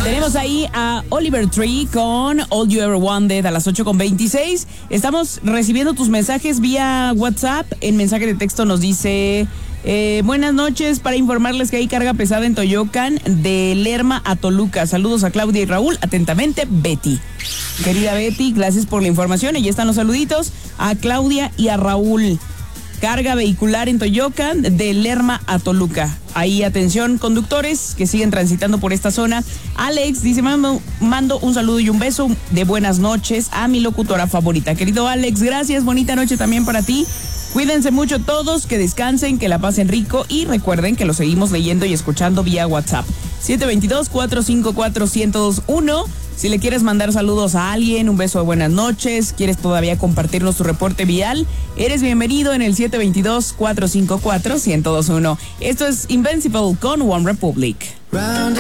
Tenemos ahí a Oliver Tree con All You Ever Wanted a las 8:26. Estamos recibiendo tus mensajes vía WhatsApp. El mensaje de texto nos dice: buenas noches, para informarles que hay carga pesada en Toyocan de Lerma a Toluca. Saludos a Claudia y Raúl. Atentamente, Betty. Querida Betty, gracias por la información. Y ya están los saluditos a Claudia y a Raúl. Carga vehicular en Toyocan de Lerma a Toluca. Ahí, atención, conductores que siguen transitando por esta zona. Alex dice: mando un saludo y un beso de buenas noches a mi locutora favorita. Querido Alex, gracias, bonita noche también para ti. Cuídense mucho todos, que descansen, que la pasen rico y recuerden que lo seguimos leyendo y escuchando vía WhatsApp. 722-454-1021. Si le quieres mandar saludos a alguien, un beso de buenas noches, quieres todavía compartirnos tu reporte vial, eres bienvenido en el 722-454-1021. Esto es Invincible con One Republic.